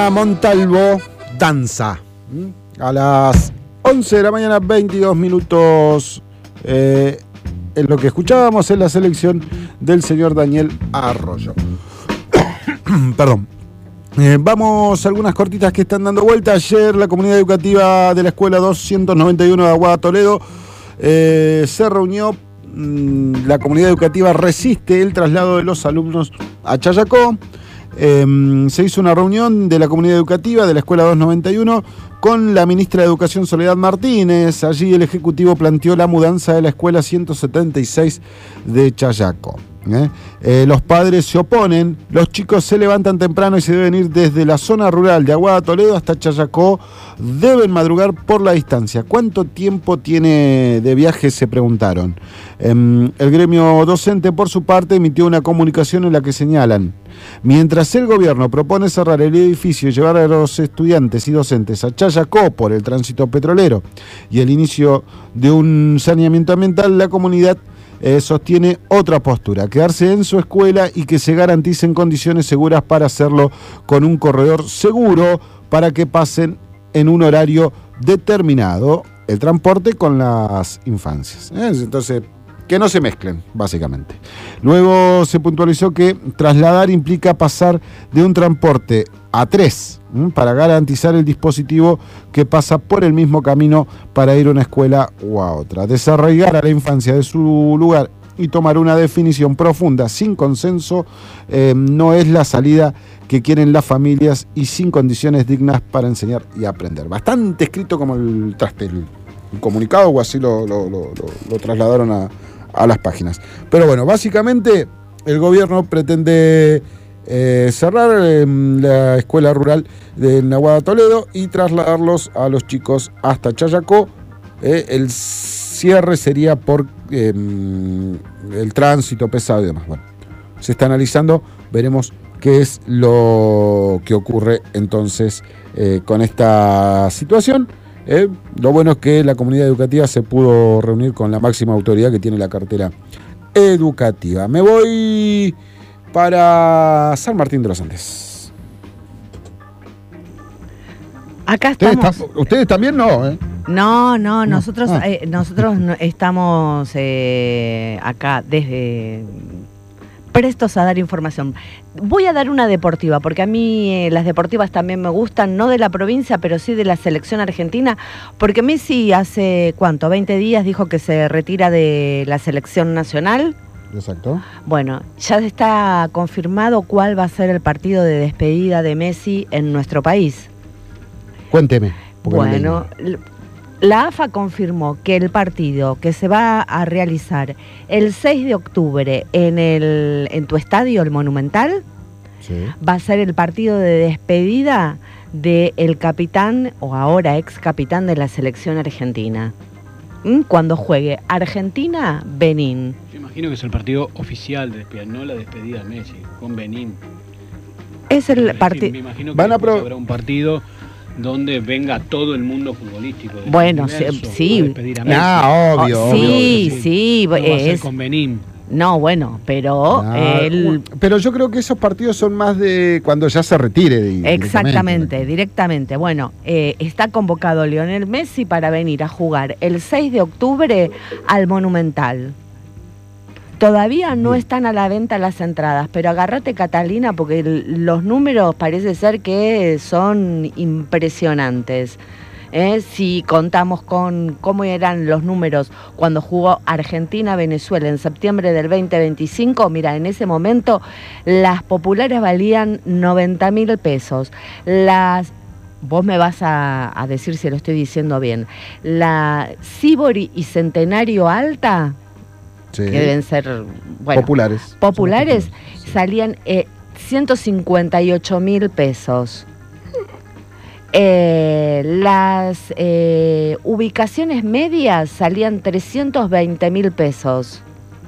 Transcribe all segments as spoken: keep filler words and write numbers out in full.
Ana Montalvo danza. A las once de la mañana, veintidós minutos. Eh, en lo que escuchábamos es la selección del señor Daniel Arroyo. Perdón. Eh, vamos a algunas cortitas que están dando vuelta. Ayer la comunidad educativa de la escuela doscientos noventa y uno de Aguada Toledo eh, se reunió. Mm, la comunidad educativa resiste el traslado de los alumnos a Chayacó. Eh, se hizo una reunión de la comunidad educativa de la escuela doscientos noventa y uno con la ministra de Educación Soledad Martínez. Allí el Ejecutivo planteó la mudanza de la escuela ciento setenta y seis de Chayacó. ¿Eh? Eh, los padres se oponen, los chicos se levantan temprano y se deben ir desde la zona rural de Aguada Toledo hasta Chayacó, deben madrugar por la distancia. ¿Cuánto tiempo tiene de viaje?, se preguntaron. Eh, el gremio docente, por su parte, emitió una comunicación en la que señalan: mientras el gobierno propone cerrar el edificio y llevar a los estudiantes y docentes a Chayacó por el tránsito petrolero y el inicio de un saneamiento ambiental, la comunidad Eh, sostiene otra postura: quedarse en su escuela y que se garanticen condiciones seguras para hacerlo con un corredor seguro para que pasen en un horario determinado el transporte con las infancias. ¿Eh? Entonces, que no se mezclen, básicamente. Luego se puntualizó que trasladar implica pasar de un transporte a tres, ¿m? para garantizar el dispositivo que pasa por el mismo camino para ir a una escuela u a otra. Desarraigar a la infancia de su lugar y tomar una definición profunda sin consenso eh, no es la salida que quieren las familias y sin condiciones dignas para enseñar y aprender. Bastante escrito como el traste, el, el comunicado, o así lo, lo, lo, lo, lo trasladaron a, a las páginas. Pero bueno, básicamente el gobierno pretende eh, cerrar eh, la escuela rural de Aguada Toledo y trasladarlos a los chicos hasta Chayacó. Eh, el cierre sería por eh, el tránsito pesado y demás. Bueno, se está analizando, veremos qué es lo que ocurre entonces eh, con esta situación. Eh, lo bueno es que la comunidad educativa se pudo reunir con la máxima autoridad que tiene la cartera educativa. Me voy para San Martín de los Andes. Acá estamos. ¿Ustedes, está, ¿ustedes también no? ¿eh? No, no, nosotros, Ah. eh, nosotros no- estamos eh, acá desde prestos a dar información. Voy a dar una deportiva, porque a mí eh, las deportivas también me gustan, no de la provincia, pero sí de la selección argentina, porque Messi hace, ¿cuánto? veinte días dijo que se retira de la selección nacional. Exacto. Bueno, ya está confirmado cuál va a ser el partido de despedida de Messi en nuestro país. Cuénteme. porque no Bueno, l- la A F A confirmó que el partido que se va a realizar el seis de octubre en, el, en tu estadio, el Monumental, leí. Sí. va a ser el partido de despedida del capitán, o ahora ex capitán de la selección argentina. ¿Mm? Cuando juegue Argentina-Benín. Yo imagino que es el partido oficial de despedida, no la despedida de Messi, con Benín. Es el Es decir, partido. Me imagino que Van a después pro- habrá un partido donde venga todo el mundo futbolístico. del Bueno, universo sí, sí. a despedir a Messi. Ah, obvio, Oh, obvio. sí, obvio, sí, No va a ser es- con Benín. No, bueno, pero Ah, el, Pero yo creo que esos partidos son más de cuando ya se retire. de- exactamente, directamente. Bueno, eh, está convocado Lionel Messi para venir a jugar el seis de octubre al Monumental. Todavía no Bien. están a la venta las entradas, pero agárrate, Catalina, porque el- los números parece ser que son impresionantes. ¿Eh? Si contamos con cómo eran los números cuando jugó Argentina-Venezuela en septiembre del veinte veinticinco, mira, en ese momento las populares valían noventa mil pesos. Las, vos me vas a, a decir si lo estoy diciendo bien, la Sibori y Centenario Alta, Sí. que deben ser, bueno, populares. populares, Son populares, sí. salían eh, ciento cincuenta y ocho mil pesos. Eh, las eh, ubicaciones medias salían trescientos veinte mil pesos.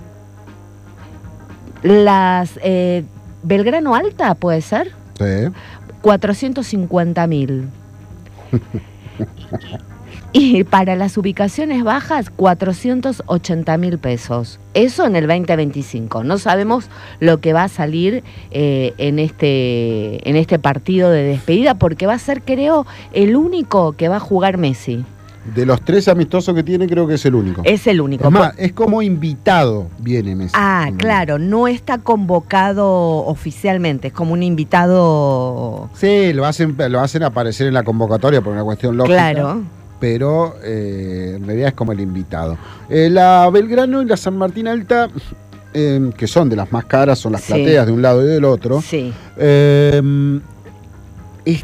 Las eh, Belgrano Alta, ¿puede ser? Sí. cuatrocientos cincuenta mil. Y para las ubicaciones bajas, cuatrocientos ochenta mil pesos. Eso en el veinte veinticinco. No sabemos lo que va a salir eh, en, este, en este partido de despedida, porque va a ser, creo, el único que va a jugar Messi. De los tres amistosos que tiene, creo que es el único. Es el único. Es más, es como invitado viene Messi. Ah, claro, no está convocado oficialmente, es como un invitado... Sí, lo hacen, lo hacen aparecer en la convocatoria por una cuestión lógica. Claro. Pero eh, en realidad es como el invitado. Eh, la Belgrano y la San Martín Alta, eh, que son de las más caras, son las Sí. plateas de un lado y del otro. Sí. Eh, es,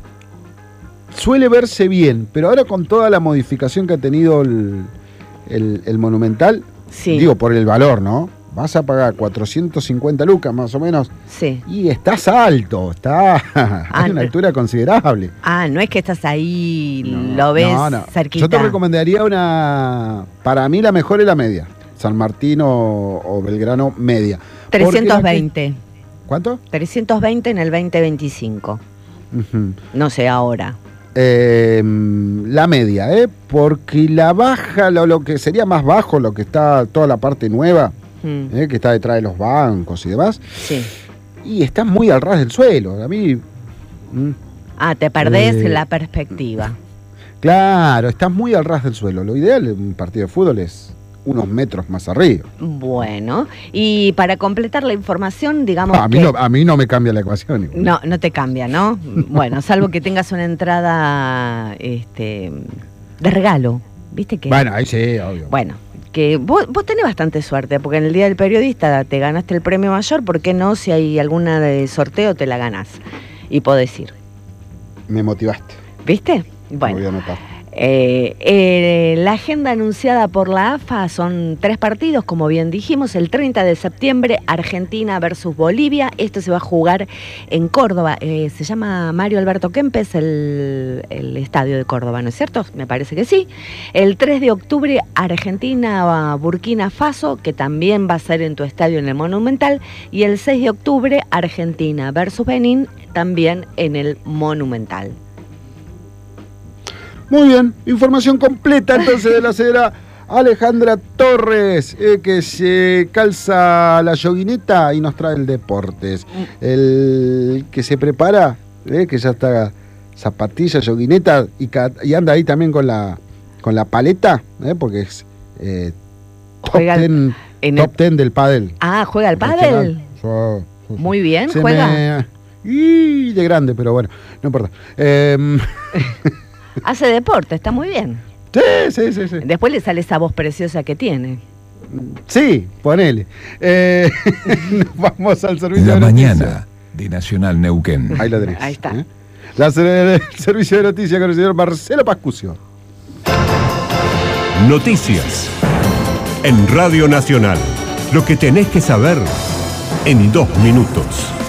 suele verse bien, pero ahora con toda la modificación que ha tenido el, el, el Monumental, Sí. digo por el valor, ¿no? Vas a pagar cuatrocientos cincuenta lucas más o menos. Sí. Y estás alto, está a una altura considerable. Ah, no es que estás ahí, No, lo ves no, no. cerquita. Yo te recomendaría una. Para mí la mejor es la media. San Martín o, o Belgrano media. trescientos veinte. Que, ¿cuánto? trescientos veinte en el veinte veinticinco. Uh-huh. No sé ahora. Eh, la media, ¿eh? Porque la baja, lo, lo que sería más bajo, lo que está toda la parte nueva, Mm. ¿eh? Que está detrás de los bancos y demás, Sí. y está muy al ras del suelo. A mí. mm, Ah, te perdés Eh, la perspectiva. Claro, estás muy al ras del suelo. Lo ideal en un partido de fútbol es unos metros más arriba. Bueno, y para completar la información, digamos a, mí que... no, a mí no me cambia la ecuación. No, no te cambia, ¿no? Bueno, salvo que tengas una entrada este, de regalo, ¿viste? Que, Bueno, ahí sí, obvio. bueno, que vos, vos tenés bastante suerte, porque en el Día del Periodista te ganaste el premio mayor, ¿por qué no? Si hay alguna de sorteo te la ganás y podés ir, Me motivaste. ¿viste? Lo Bueno. voy a anotar. Eh, eh, la agenda anunciada por la A F A son tres partidos, como bien dijimos, el treinta de septiembre, Argentina versus Bolivia. Esto se va a jugar en Córdoba. Eh, se llama Mario Alberto Kempes, el, el estadio de Córdoba, ¿no es cierto? Me parece que sí. El tres de octubre, Argentina-Burkina Faso, que también va a ser en tu estadio en el Monumental. Y el seis de octubre, Argentina versus Benín, también en el Monumental. Muy bien, información completa entonces de la señora Alejandra Torres, eh, que se calza la yoguineta y nos trae el deportes. El que se prepara, eh, que ya está zapatilla, yoguineta y, ca- y anda ahí también con la con la paleta, eh, porque es eh, top Juega ten, en top el- ten del pádel. Ah, ¿juega al pádel? Regional. Sí, sí, sí. Muy bien, Se juega. me- Y de grande, pero bueno, no importa. Eh, Hace deporte, está muy bien. sí, sí, sí, sí. Después le sale esa voz preciosa que tiene. Sí, ponele. Eh, nos vamos al servicio La de noticias. mañana de Nacional Neuquén. Ahí la tenés. Ahí está. ¿eh? La, el servicio de noticias con el señor Marcelo Pascucio. Noticias. En Radio Nacional. Lo que tenés que saber en dos minutos.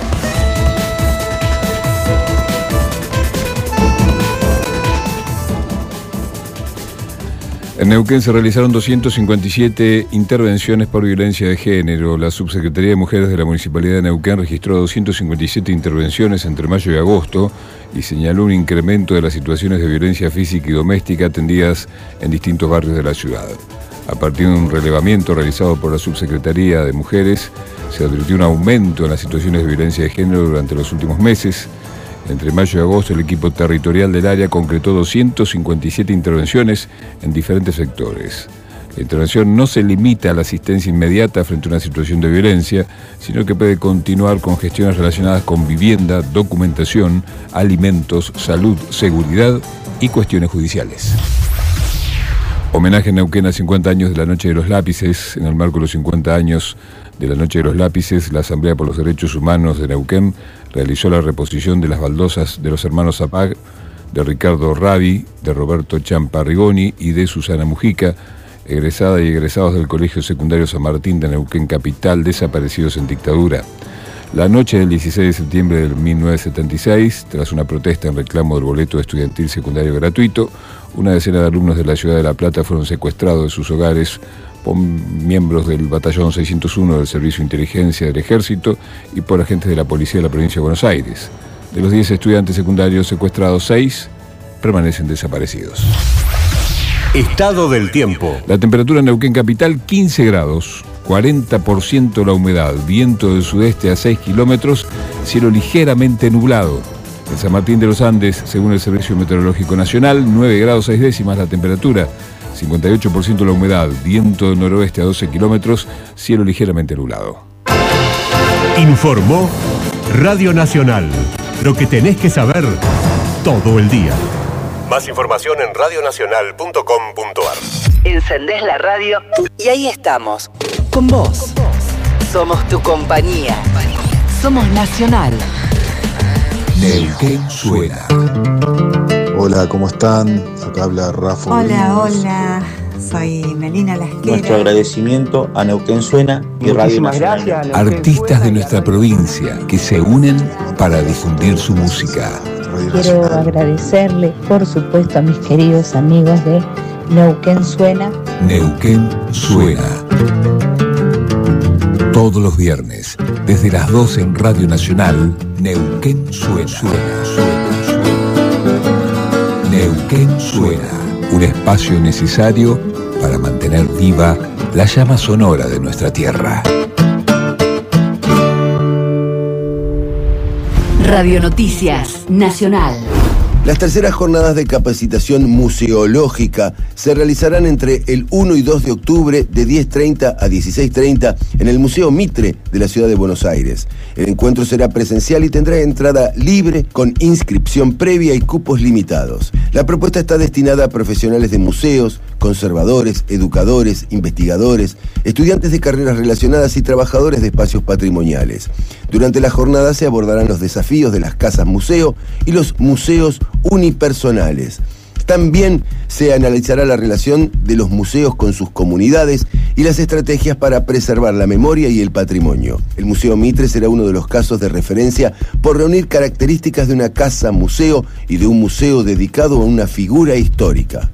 En Neuquén se realizaron doscientas cincuenta y siete intervenciones por violencia de género. La Subsecretaría de Mujeres de la Municipalidad de Neuquén registró doscientas cincuenta y siete intervenciones entre mayo y agosto y señaló un incremento de las situaciones de violencia física y doméstica atendidas en distintos barrios de la ciudad. A partir de un relevamiento realizado por la Subsecretaría de Mujeres, se advirtió un aumento en las situaciones de violencia de género durante los últimos meses. Entre mayo y agosto, el equipo territorial del área concretó doscientas cincuenta y siete intervenciones en diferentes sectores. La intervención no se limita a la asistencia inmediata frente a una situación de violencia, sino que puede continuar con gestiones relacionadas con vivienda, documentación, alimentos, salud, seguridad y cuestiones judiciales. Homenaje en Neuquén a cincuenta años de la Noche de los Lápices. En el marco de los cincuenta años de la Noche de los Lápices, la Asamblea por los Derechos Humanos de Neuquén realizó la reposición de las baldosas de los hermanos Zapag, de Ricardo Rabi, de Roberto Champarrigoni y de Susana Mujica, egresada y egresados del Colegio Secundario San Martín de Neuquén Capital, desaparecidos en dictadura. La noche del dieciséis de septiembre de mil novecientos setenta y seis, tras una protesta en reclamo del boleto estudiantil secundario gratuito, una decena de alumnos de la ciudad de La Plata fueron secuestrados de sus hogares por miembros del batallón seiscientos uno del Servicio de Inteligencia del Ejército y por agentes de la Policía de la Provincia de Buenos Aires. De los diez estudiantes secundarios secuestrados, seis permanecen desaparecidos. Estado del tiempo. La temperatura en Neuquén Capital, quince grados, cuarenta por ciento la humedad, viento del sudeste a seis kilómetros, cielo ligeramente nublado. En San Martín de los Andes, según el Servicio Meteorológico Nacional, nueve grados seis décimas la temperatura, cincuenta y ocho por ciento la humedad, viento del noroeste a doce kilómetros, cielo ligeramente nublado. Informó Radio Nacional. Lo que tenés que saber todo el día. Más información en radio nacional punto com punto a r. Encendés la radio y ahí estamos, con vos. Somos tu compañía. Somos Nacional. Neuquén suena. Hola, ¿cómo están? Acá habla Rafa. Hola, hola. Soy Melina Lasquera. Nuestro agradecimiento a Neuquén Suena y Radio Nacional. Gracias, artistas de nuestra provincia que se unen para difundir su música. Quiero agradecerle, por supuesto, a mis queridos amigos de Neuquén Suena. Neuquén Suena. Todos los viernes, desde las doce en Radio Nacional, Neuquén Suena. Suena, suena, suena. Neuquén Suena. Un espacio necesario para mantener viva la llama sonora de nuestra tierra. Radio Noticias Nacional. Las terceras jornadas de capacitación museológica se realizarán entre el uno y dos de octubre de diez treinta a dieciséis treinta en el Museo Mitre de la Ciudad de Buenos Aires. El encuentro será presencial y tendrá entrada libre con inscripción previa y cupos limitados. La propuesta está destinada a profesionales de museos, conservadores, educadores, investigadores, estudiantes de carreras relacionadas y trabajadores de espacios patrimoniales. Durante la jornada se abordarán los desafíos de las casas museo y los museos unipersonales. También se analizará la relación de los museos con sus comunidades y las estrategias para preservar la memoria y el patrimonio. El Museo Mitre será uno de los casos de referencia por reunir características de una casa museo y de un museo dedicado a una figura histórica.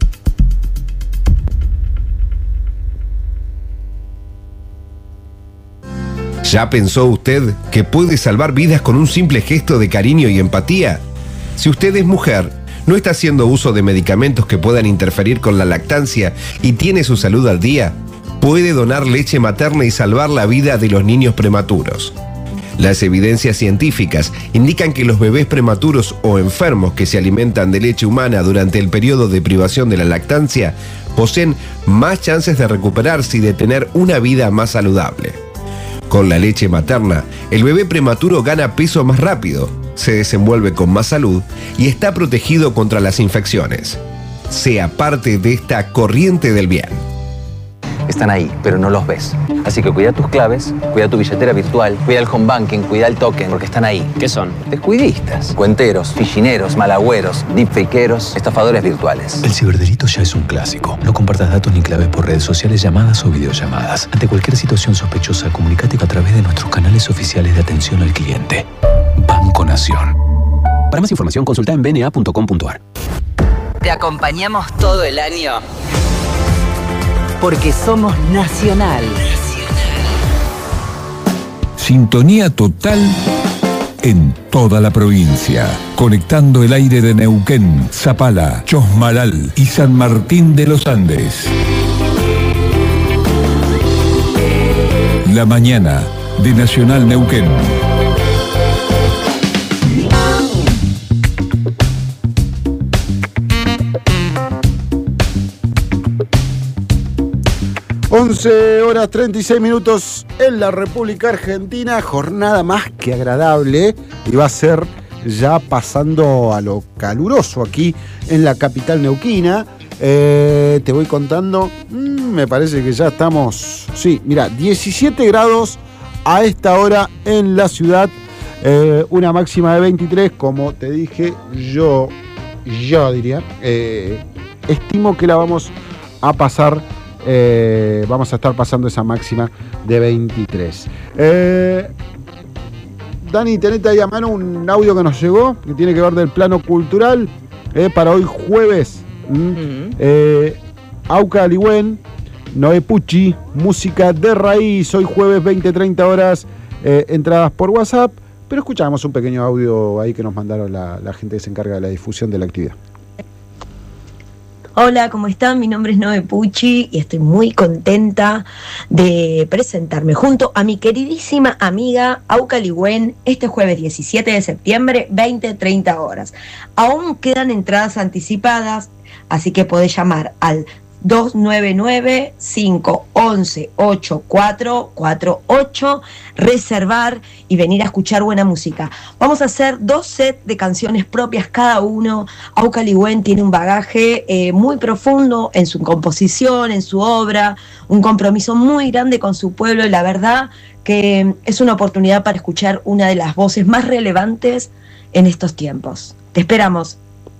¿Ya pensó usted que puede salvar vidas con un simple gesto de cariño y empatía? Si usted es mujer, no está haciendo uso de medicamentos que puedan interferir con la lactancia y tiene su salud al día, puede donar leche materna y salvar la vida de los niños prematuros. Las evidencias científicas indican que los bebés prematuros o enfermos que se alimentan de leche humana durante el periodo de privación de la lactancia poseen más chances de recuperarse y de tener una vida más saludable. Con la leche materna, el bebé prematuro gana peso más rápido, se desenvuelve con más salud y está protegido contra las infecciones. Sea parte de esta corriente del bien. Están ahí, pero no los ves. Así que cuida tus claves, cuida tu billetera virtual, cuida el home banking, cuida el token, porque están ahí. ¿Qué son? Descuidistas, cuenteros, fichineros, malagüeros, deepfakeros, estafadores virtuales. El ciberdelito ya es un clásico. No compartas datos ni claves por redes sociales, llamadas o videollamadas. Ante cualquier situación sospechosa, comunícate a través de nuestros canales oficiales de atención al cliente. Banco Nación. Para más información, consulta en b n a punto com punto a r. Te acompañamos todo el año. Porque somos Nacional. Sintonía total en toda la provincia, conectando el aire de Neuquén, Zapala, Chosmalal y San Martín de los Andes. La mañana de Nacional Neuquén. once horas treinta y seis minutos en la República Argentina, jornada más que agradable y va a ser ya pasando a lo caluroso aquí en la capital neuquina. Eh, te voy contando, mmm, me parece que ya estamos, sí, mira, diecisiete grados a esta hora en la ciudad, eh, una máxima de veintitrés, como te dije, yo, yo diría, eh, estimo que la vamos a pasar. Eh, vamos a estar pasando esa máxima de veintitrés. Eh, Dani, tenete ahí a mano un audio que nos llegó, que tiene que ver del plano cultural, eh, para hoy jueves. ¿Mm? Uh-huh. eh, Auca Aligüen, Noé Pucci, música de raíz, hoy jueves veinte treinta horas, eh, entradas por WhatsApp, pero escuchamos un pequeño audio ahí que nos mandaron la, la gente que se encarga de la difusión de la actividad. Hola, ¿cómo están? Mi nombre es Noe Pucci y estoy muy contenta de presentarme junto a mi queridísima amiga Auca Ligüen este jueves diecisiete de septiembre, veinte treinta horas. Aún quedan entradas anticipadas, así que podés llamar al dos nueve nueve, cinco uno uno, ocho cuatro cuatro ocho, reservar y venir a escuchar buena música. Vamos a hacer dos sets de canciones propias cada uno. Auca Ligüen tiene un bagaje eh, muy profundo en su composición, en su obra, un compromiso muy grande con su pueblo y la verdad que es una oportunidad para escuchar una de las voces más relevantes en estos tiempos. Te esperamos.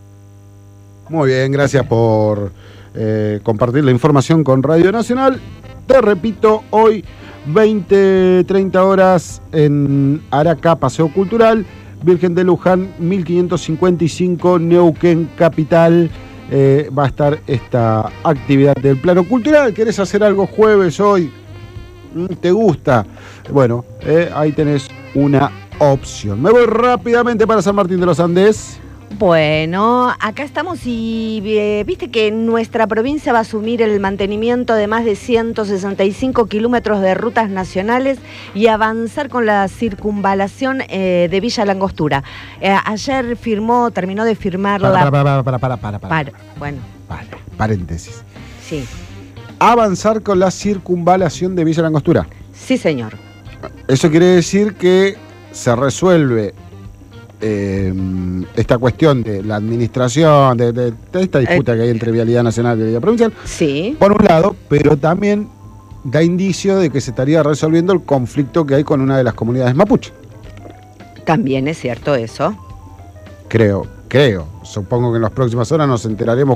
Muy bien, gracias por Eh, compartir la información con Radio Nacional. Te repito, hoy veinte treinta horas en Araca, Paseo Cultural, Virgen de Luján, mil quinientos cincuenta y cinco, Neuquén Capital. Eh, va a estar esta actividad del plano cultural. ¿Querés hacer algo jueves hoy? ¿Te gusta? Bueno, eh, ahí tenés una opción. Me voy rápidamente para San Martín de los Andes. Bueno, acá estamos y eh, viste que nuestra provincia va a asumir el mantenimiento de más de ciento sesenta y cinco kilómetros de rutas nacionales y avanzar con la circunvalación eh, de Villa Langostura. Eh, ayer firmó, terminó de firmar para, la... Para, para, para, para, para, para, para. Bueno. Vale, paréntesis. Sí. Avanzar con la circunvalación de Villa Langostura. Sí, señor. Eso quiere decir que se resuelve Eh, esta cuestión de la administración, de, de, de esta disputa eh, que hay entre Vialidad Nacional y Vialidad Provincial, sí, por un lado, pero también da indicio de que se estaría resolviendo el conflicto que hay con una de las comunidades mapuche. También es cierto eso. Creo, creo. Supongo que en las próximas horas nos enteraremos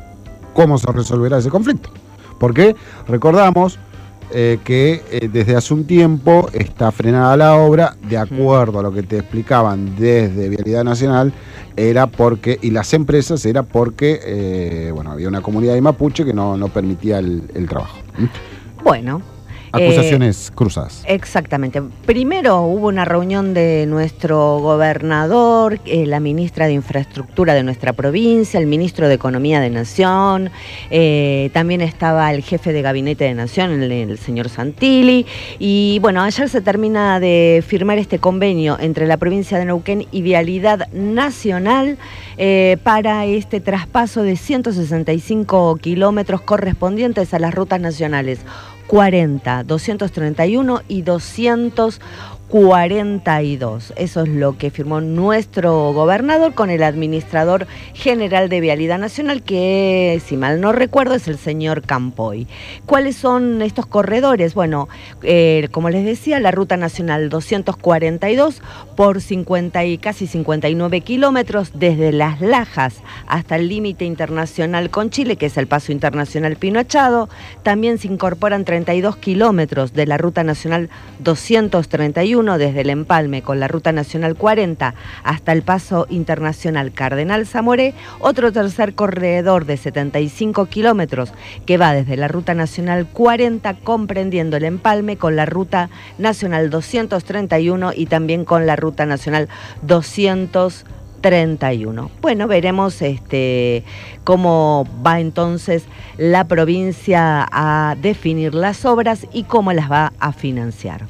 cómo se resolverá ese conflicto. Porque recordamos Eh, que eh, desde hace un tiempo está frenada la obra, de acuerdo a lo que te explicaban desde Vialidad Nacional, era porque, y las empresas, era porque eh, bueno, había una comunidad de mapuche que no, no permitía el, el trabajo. Bueno. Acusaciones eh, cruzadas. Exactamente. Primero hubo una reunión de nuestro gobernador, eh, la ministra de Infraestructura de nuestra provincia, el ministro de Economía de Nación, eh, también estaba el jefe de gabinete de Nación, el, el señor Santilli, y bueno, ayer se termina de firmar este convenio entre la provincia de Neuquén y Vialidad Nacional eh, para este traspaso de ciento sesenta y cinco kilómetros correspondientes a las rutas nacionales cuarenta, doscientos treinta y uno y doscientos cuarenta y dos. Eso es lo que firmó nuestro gobernador con el administrador general de Vialidad Nacional, que, si mal no recuerdo, es el señor Campoy. ¿Cuáles son estos corredores? Bueno, eh, como les decía, la ruta nacional doscientos cuarenta y dos por cincuenta y casi cincuenta y nueve kilómetros desde Las Lajas hasta el límite internacional con Chile, que es el paso internacional Pino Achado. También se incorporan treinta y dos kilómetros de la ruta nacional doscientos treinta y uno desde el empalme con la ruta nacional cuarenta hasta el paso internacional Cardenal Zamoré. Otro tercer corredor de setenta y cinco kilómetros que va desde la ruta nacional cuarenta comprendiendo el empalme con la ruta nacional doscientos treinta y uno y también con la ruta nacional doscientos treinta y uno. Bueno, veremos este cómo va entonces la provincia a definir las obras y cómo las va a financiar.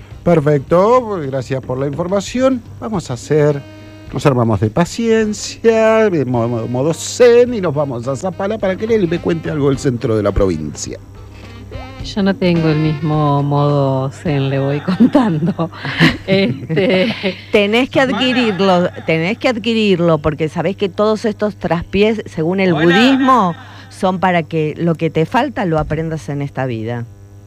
Perfecto, gracias por la información. Vamos a hacer, nos armamos de paciencia, de modo, modo zen, y nos vamos a Zapala para que él me cuente algo del centro de la provincia. Yo no tengo el mismo modo zen, le voy contando. este... Tenés que adquirirlo, tenés que adquirirlo, porque sabés que todos estos traspiés, según el Hola. budismo, son para que lo que te falta lo aprendas en esta vida.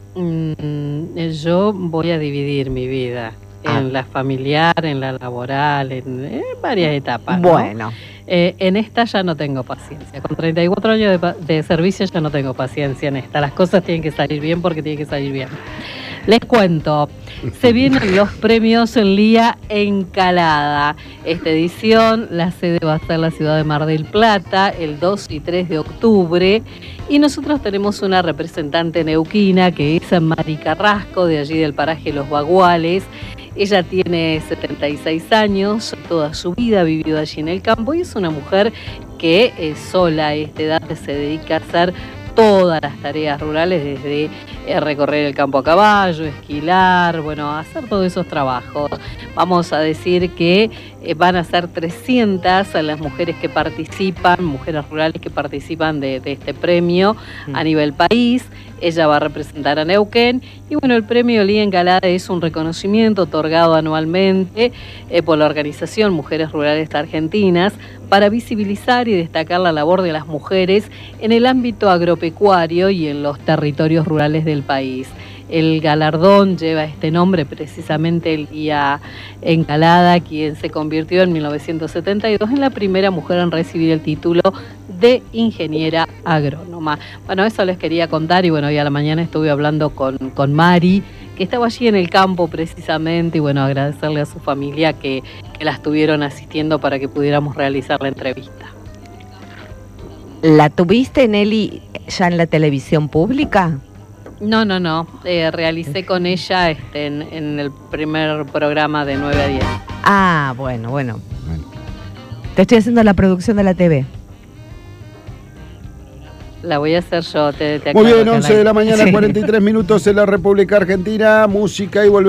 Mm, yo voy a dividir mi vida ah. en la familiar, en la laboral, en, en varias etapas, ¿no? Bueno. Eh, en esta ya no tengo paciencia. Con treinta y cuatro años de, de servicio ya no tengo paciencia en esta. Las cosas tienen que salir bien porque tienen que salir bien. Les cuento, se vienen los premios Lía Encalada. Esta edición, la sede va a estar en la ciudad de Mar del Plata, el dos y tres de octubre. Y nosotros tenemos una representante neuquina, que es Mari Carrasco, de allí del paraje Los Baguales. Ella tiene setenta y seis años, toda su vida ha vivido allí en el campo y es una mujer que eh, sola a esta edad se dedica a hacer todas las tareas rurales, desde eh, recorrer el campo a caballo, esquilar, bueno, hacer todos esos trabajos. Vamos a decir que eh, van a ser trescientas las mujeres que participan, mujeres rurales que participan de, de este premio a nivel país. Ella va a representar a Neuquén y bueno, el premio Lía Encalada es un reconocimiento otorgado anualmente eh, por la organización Mujeres Rurales Argentinas para visibilizar y destacar la labor de las mujeres en el ámbito agropecuario y en los territorios rurales del país. El galardón lleva este nombre precisamente Lía Encalada, quien se convirtió en mil novecientos setenta y dos en la primera mujer en recibir el título de ingeniera agrónoma. Bueno, eso les quería contar y bueno, hoy a la mañana estuve hablando con, con Mari, que estaba allí en el campo precisamente, y bueno, agradecerle a su familia que, que la estuvieron asistiendo para que pudiéramos realizar la entrevista. ¿La tuviste, Nelly, ya en la televisión pública? No, no, no. Eh, realicé con ella este, en, en el primer programa de nueve a diez. Ah, bueno, bueno. Te estoy haciendo la producción de la T V. La voy a hacer yo. Te, te Muy bien, aclaro, once de la mañana, Sí. cuarenta y tres minutos en la República Argentina. Música y volvemos.